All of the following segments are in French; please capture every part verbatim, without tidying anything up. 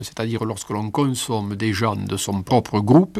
C'est-à-dire lorsque l'on consomme des gens de son propre groupe,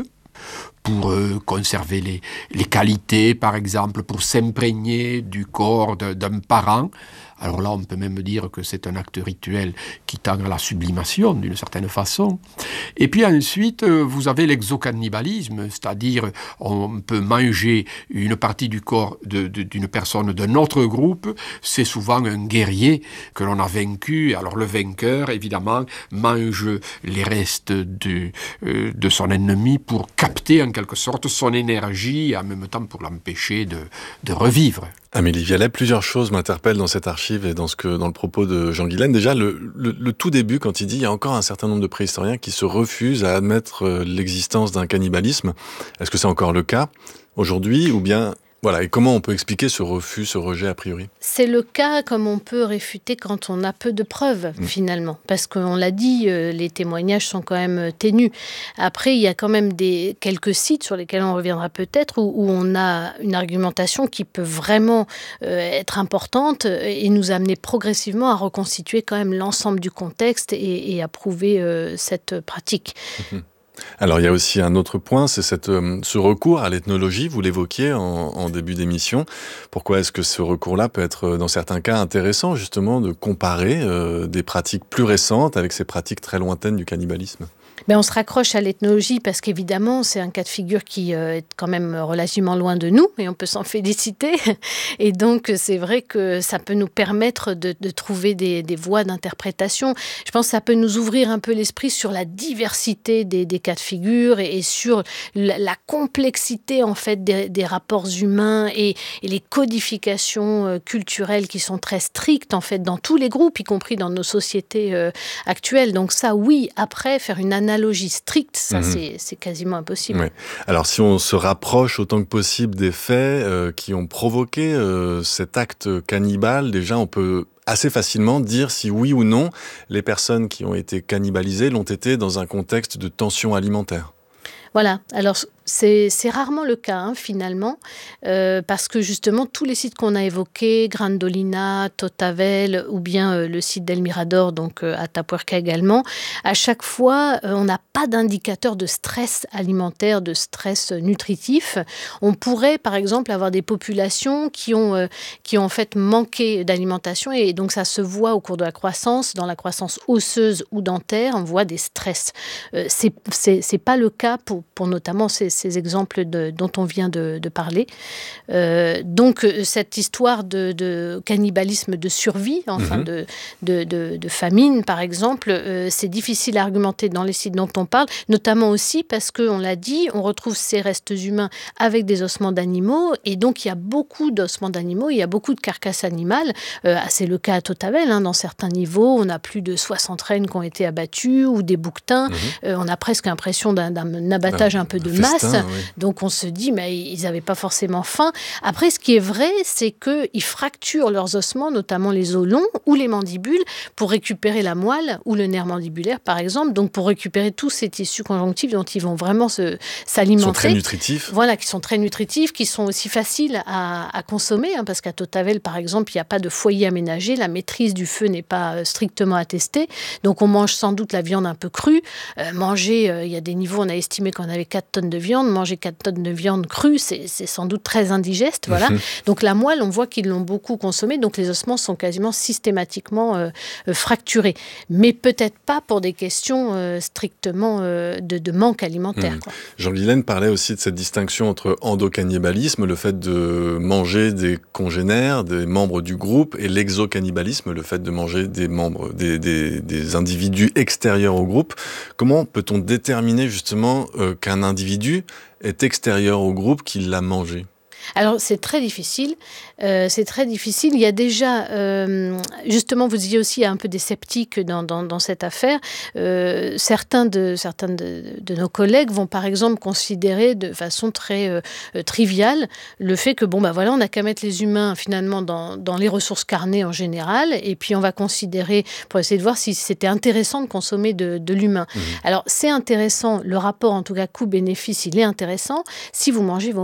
pour euh, conserver les, les qualités, par exemple, pour s'imprégner du corps de, d'un parent. Alors là, on peut même dire que c'est un acte rituel qui tend à la sublimation, d'une certaine façon. Et puis ensuite, vous avez l'exocannibalisme, c'est-à-dire on peut manger une partie du corps de, de, d'une personne d'un autre groupe. C'est souvent un guerrier que l'on a vaincu. Alors le vainqueur, évidemment, mange les restes de, euh, de son ennemi pour capter en quelque sorte son énergie et en même temps pour l'empêcher de, de revivre. Amélie Vialet, plusieurs choses m'interpellent dans cette archive et dans, ce que, dans le propos de Jean Guilaine. Déjà, le, le, le tout début, quand il dit il y a encore un certain nombre de préhistoriens qui se refusent à admettre l'existence d'un cannibalisme. Est-ce que c'est encore le cas aujourd'hui ou bien... Voilà, et comment on peut expliquer ce refus, ce rejet a priori ? C'est le cas comme on peut réfuter quand on a peu de preuves, mmh. finalement. Parce qu'on l'a dit, euh, les témoignages sont quand même ténus. Après, il y a quand même des, quelques sites sur lesquels on reviendra peut-être, où, où on a une argumentation qui peut vraiment euh, être importante et nous amener progressivement à reconstituer quand même l'ensemble du contexte et, et à prouver euh, cette pratique. Mmh. Alors, il y a aussi un autre point, c'est cette, euh, ce recours à l'ethnologie, vous l'évoquiez en, en début d'émission. Pourquoi est-ce que ce recours-là peut être, dans certains cas, intéressant, justement, de comparer euh, des pratiques plus récentes avec ces pratiques très lointaines du cannibalisme ? Mais on se raccroche à l'ethnologie parce qu'évidemment, c'est un cas de figure qui euh, est quand même relativement loin de nous et on peut s'en féliciter. Et donc, c'est vrai que ça peut nous permettre de, de trouver des, des voies d'interprétation. Je pense que ça peut nous ouvrir un peu l'esprit sur la diversité des, des cas de figure et, et sur la, la complexité, en fait, des, des rapports humains et, et les codifications euh, culturelles qui sont très strictes, en fait, dans tous les groupes, y compris dans nos sociétés euh, actuelles. Donc ça, oui, après, faire une analyse analogie stricte, ça mmh. c'est, c'est quasiment impossible. Oui. Alors si on se rapproche autant que possible des faits euh, qui ont provoqué euh, cet acte cannibale, déjà on peut assez facilement dire si oui ou non les personnes qui ont été cannibalisées l'ont été dans un contexte de tension alimentaire. Voilà, alors c'est, c'est rarement le cas hein, finalement, euh, parce que justement tous les sites qu'on a évoqués, Grandolina, Totavel ou bien euh, le site d'El Mirador, donc euh, Atapuerca également, à chaque fois euh, on n'a pas d'indicateur de stress alimentaire, de stress nutritif. On pourrait par exemple avoir des populations qui ont, euh, qui ont en fait manqué d'alimentation et donc ça se voit au cours de la croissance, dans la croissance osseuse ou dentaire, on voit des stress. Euh, c'est, c'est, c'est pas le cas pour, pour notamment ces ces exemples de, dont on vient de, de parler. Euh, donc, cette histoire de, de cannibalisme de survie, enfin mmh. de, de, de, de famine, par exemple, euh, c'est difficile à argumenter dans les sites dont on parle, notamment aussi parce qu'on l'a dit, on retrouve ces restes humains avec des ossements d'animaux, et donc il y a beaucoup d'ossements d'animaux, il y a beaucoup de carcasses animales. Euh, c'est le cas à Totavel, hein, dans certains niveaux, on a plus de soixante rennes qui ont été abattues, ou des bouquetins. Mmh. Euh, on a presque l'impression d'un, d'un abattage un, un peu de masse. Oui. Donc on se dit, mais ils n'avaient pas forcément faim. Après, ce qui est vrai, c'est qu'ils fracturent leurs ossements, notamment les os longs ou les mandibules, pour récupérer la moelle ou le nerf mandibulaire, par exemple. Donc pour récupérer tous ces tissus conjonctifs dont ils vont vraiment se, s'alimenter. Qui sont très nutritifs. Voilà, qui sont très nutritifs, qui sont aussi faciles à, à consommer, hein, parce qu'à Totavel, par exemple, il n'y a pas de foyer aménagé, la maîtrise du feu n'est pas euh, strictement attestée. Donc on mange sans doute la viande un peu crue. Euh, manger, euh, il y a des niveaux, on a estimé qu'on avait quatre tonnes de viande. Manger quatre tonnes de viande crue, c'est, c'est sans doute très indigeste. Voilà. Mmh. Donc la moelle, on voit qu'ils l'ont beaucoup consommée, donc les ossements sont quasiment systématiquement euh, euh, fracturés. Mais peut-être pas pour des questions euh, strictement euh, de, de manque alimentaire. Mmh. Quoi. Jean Guilaine parlait aussi de cette distinction entre endocannibalisme, le fait de manger des congénères, des membres du groupe, et l'exocannibalisme, le fait de manger des membres, des, des, des individus extérieurs au groupe. Comment peut-on déterminer justement euh, qu'un individu est extérieur au groupe qui l'a mangé ? Alors, c'est très difficile. Euh, c'est très difficile. Il y a déjà, euh, justement, vous disiez aussi, il y a un peu des sceptiques dans, dans, dans cette affaire. Euh, certains de, certains de, de nos collègues vont, par exemple, considérer de façon très euh, triviale le fait que, bon, bah voilà, on n'a qu'à mettre les humains, finalement, dans, dans les ressources carnées en général, et puis on va considérer, pour essayer de voir si c'était intéressant de consommer de, de l'humain. Mmh. Alors, c'est intéressant, le rapport, en tout cas, coût-bénéfice, il est intéressant si vous mangez vos morts.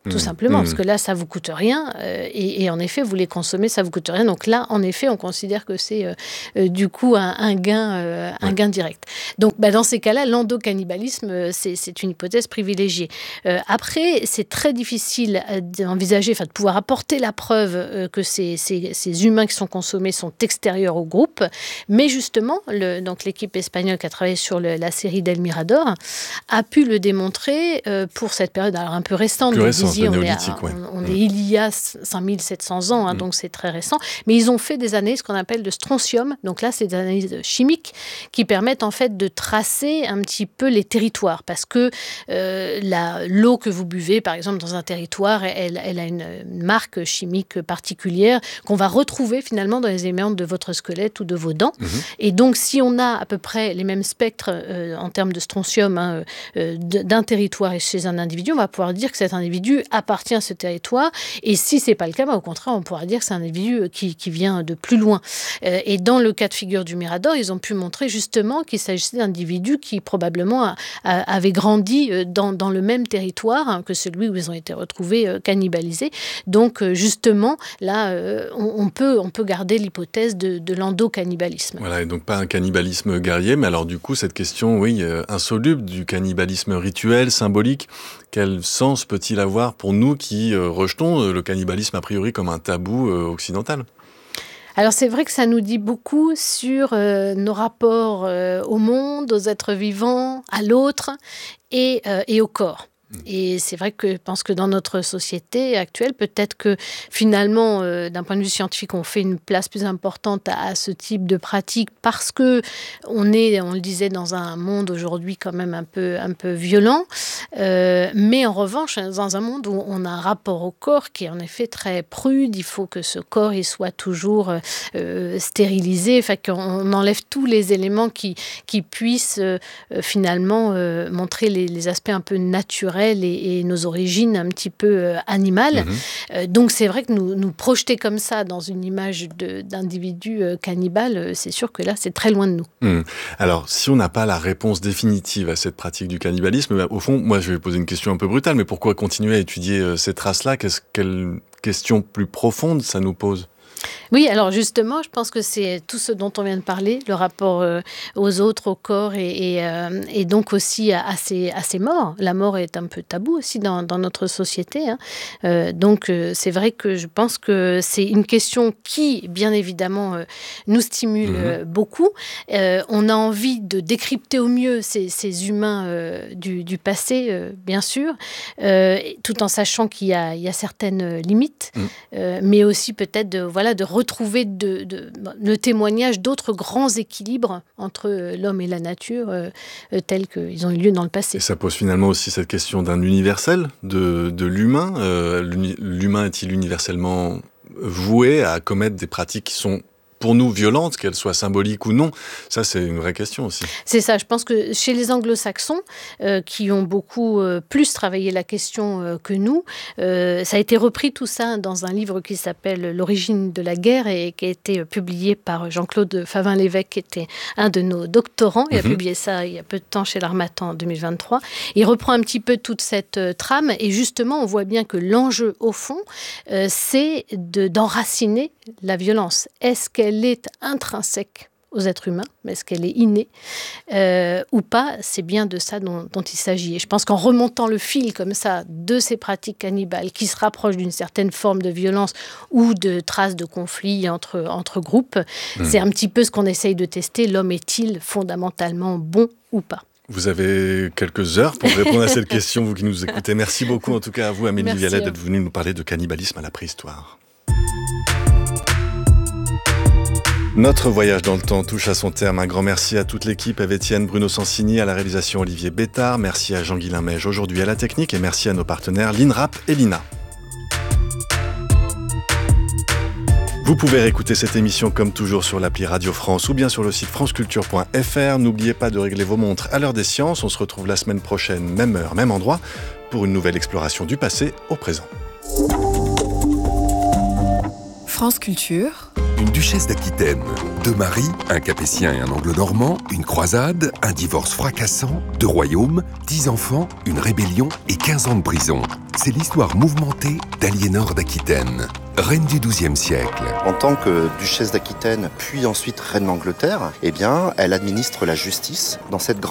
tout mmh. simplement, mmh. parce que là, ça ne vous coûte rien, euh, et, et en effet, vous les consommez, ça ne vous coûte rien. Donc là, en effet, on considère que c'est euh, euh, du coup un, un, gain, euh, un ouais. gain direct. Donc bah, dans ces cas-là, l'endocannibalisme, euh, c'est, c'est une hypothèse privilégiée. Euh, après, c'est très difficile d'envisager, enfin de pouvoir apporter la preuve euh, que ces, ces, ces humains qui sont consommés sont extérieurs au groupe, mais justement, le, donc l'équipe espagnole qui a travaillé sur le, la série d'El Mirador a pu le démontrer euh, pour cette période alors un peu récente. Plus récente, disiez, on, est, à, ouais. on, on mmh. est il y a cinq mille sept cents ans, hein, mmh. donc c'est très récent. Mais ils ont fait des analyses qu'on appelle de strontium. Donc là, c'est des analyses chimiques qui permettent en fait de tracer un petit peu les territoires, parce que euh, la, l'eau que vous buvez, par exemple, dans un territoire, elle, elle a une, une marque chimique particulière qu'on va retrouver finalement dans les méandres de votre squelette ou de vos dents. Mmh. Et donc, si on a à peu près les mêmes spectres euh, en termes de strontium hein, euh, d'un territoire et chez un individu, on va pouvoir dire que cet individu appartient à ce territoire. Et si ce n'est pas le cas, bah, au contraire, on pourra dire que c'est un individu qui, qui vient de plus loin. Euh, et dans le cas de figure du Mirador, ils ont pu montrer justement qu'il s'agissait d'individus qui probablement a, a, avaient grandi dans, dans le même territoire hein, que celui où ils ont été retrouvés euh, cannibalisés. Donc euh, justement, là, euh, on, on, peut, on peut garder l'hypothèse de, de l'endocannibalisme. Voilà, et donc pas un cannibalisme guerrier, mais alors du coup, cette question, oui, euh, insoluble du cannibalisme rituel, symbolique, quel sens peut-il avoir pour nous qui euh, rejetons le cannibalisme a priori comme un tabou euh, occidental ? Alors c'est vrai que ça nous dit beaucoup sur euh, nos rapports euh, au monde, aux êtres vivants, à l'autre et, euh, et au corps. Et c'est vrai que je pense que dans notre société actuelle, peut-être que finalement, euh, d'un point de vue scientifique, on fait une place plus importante à, à ce type de pratique parce que on est, on le disait, dans un monde aujourd'hui quand même un peu, un peu violent. Euh, mais en revanche, dans un monde où on a un rapport au corps qui est en effet très prude, il faut que ce corps il soit toujours euh, stérilisé, enfin qu'on enlève tous les éléments qui, qui puissent euh, finalement euh, montrer les, les aspects un peu naturels Et, et nos origines un petit peu euh, animales. Mmh. Euh, donc c'est vrai que nous, nous projeter comme ça dans une image de, d'individu euh, cannibale, euh, c'est sûr que là, c'est très loin de nous. Mmh. Alors, si on n'a pas la réponse définitive à cette pratique du cannibalisme, bah, au fond, moi, je vais poser une question un peu brutale, mais pourquoi continuer à étudier euh, ces traces-là ? Qu'est-ce, quelle question plus profonde ça nous pose ? Oui, alors justement, je pense que c'est tout ce dont on vient de parler, le rapport euh, aux autres, au corps et, et, euh, et donc aussi à, à, ces, à ces morts. La mort est un peu tabou aussi dans, dans notre société. Hein. Euh, donc euh, c'est vrai que je pense que c'est une question qui, bien évidemment, euh, nous stimule mmh. euh, beaucoup. Euh, on a envie de décrypter au mieux ces, ces humains euh, du, du passé, euh, bien sûr, euh, tout en sachant qu'il y a, il y a certaines limites, mmh. euh, mais aussi peut-être de, voilà, de retrouver de, de, le témoignage d'autres grands équilibres entre l'homme et la nature euh, tels qu'ils ont eu lieu dans le passé. Et ça pose finalement aussi cette question d'un universel, de, de l'humain. Euh, l'humain est-il universellement voué à commettre des pratiques qui sont pour nous violentes, qu'elles soient symboliques ou non? Ça, c'est une vraie question aussi. C'est ça. Je pense que chez les anglo-saxons, euh, qui ont beaucoup euh, plus travaillé la question euh, que nous, euh, ça a été repris tout ça dans un livre qui s'appelle « L'origine de la guerre » et qui a été publié par Jean-Claude Favin-Lévesque, qui était un de nos doctorants. Il mm-hmm. a publié ça il y a peu de temps chez l'Harmattan en deux mille vingt-trois. Il reprend un petit peu toute cette euh, trame et justement, on voit bien que l'enjeu, au fond, euh, c'est de, d'enraciner la violence. Est-ce qu'elle elle est intrinsèque aux êtres humains, mais est-ce qu'elle est innée euh, ou pas? C'est bien de ça dont, dont il s'agit. Et je pense qu'en remontant le fil comme ça de ces pratiques cannibales qui se rapprochent d'une certaine forme de violence ou de traces de conflits entre, entre groupes, mmh. c'est un petit peu ce qu'on essaye de tester. L'homme est-il fondamentalement bon ou pas? Vous avez quelques heures pour répondre à cette question, vous qui nous écoutez. Merci beaucoup en tout cas à vous, Amélie Vialet, d'être venue nous parler de cannibalisme à la préhistoire. Notre voyage dans le temps touche à son terme. Un grand merci à toute l'équipe, à Étienne, Bruno Sansini, à la réalisation Olivier Bétard. Merci à Jean-Guilain Mège aujourd'hui à la technique et merci à nos partenaires l'INRAP et l'I N A. Vous pouvez réécouter cette émission comme toujours sur l'appli Radio France ou bien sur le site franceculture point f r. N'oubliez pas de régler vos montres à l'heure des sciences. On se retrouve la semaine prochaine, même heure, même endroit, pour une nouvelle exploration du passé au présent. France Culture. Une duchesse d'Aquitaine, deux maris, un capétien et un anglo-normand, une croisade, un divorce fracassant, deux royaumes, dix enfants, une rébellion et quinze ans de prison. C'est l'histoire mouvementée d'Aliénor d'Aquitaine, reine du douzième siècle. En tant que duchesse d'Aquitaine, puis ensuite reine d'Angleterre, eh bien, elle administre la justice dans cette grande